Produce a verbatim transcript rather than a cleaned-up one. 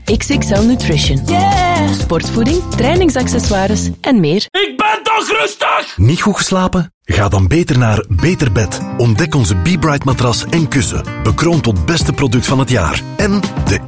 X X L Nutrition. Yeah! Sportvoeding, trainingsaccessoires en meer. Ik ben toch rustig! Niet goed geslapen? Ga dan beter naar Beter Bed. Ontdek onze Be Bright matras en kussen. Bekroond tot beste product van het jaar. En de